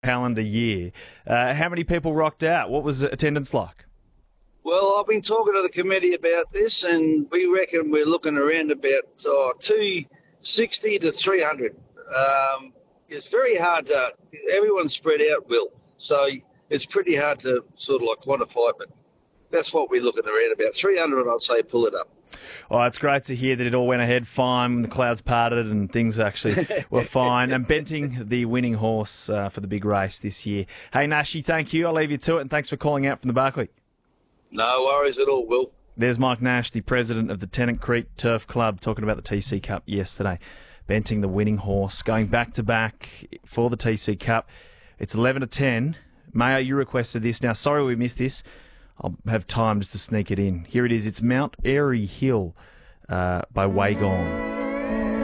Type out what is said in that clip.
calendar year. How many people rocked out? What was attendance like? Well, I've been talking to the committee about this, and we reckon we're looking around about 260 to 300. It's very hard to, everyone's spread out, Will. So it's pretty hard to sort of like quantify, but that's what we're looking around about. 300, I'd say, pull it up. Oh, it's great to hear that it all went ahead fine when the clouds parted and things actually were fine. And Benting, the winning horse for the big race this year. Hey, Nashy, thank you. I'll leave you to it, and thanks for calling out from the Barclay. No worries at all, Will. There's Mike Nash, the president of the Tennant Creek Turf Club, talking about the TC Cup yesterday. Benting, the winning horse, going back-to-back for the TC Cup. It's 11 to 10. Mayo, you requested this. Now, sorry we missed this. I'll have time just to sneak it in. Here it is. It's Mount Airy Hill by Wagon.